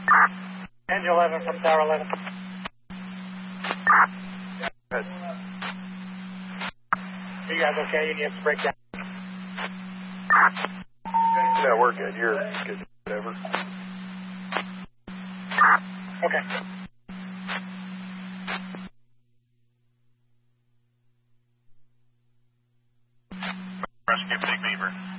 Angel 11 from Tower 11. Good. Are you guys okay? You need to break down. Yeah, we're good. You're good. Whatever. Okay. Rescue Big Beaver.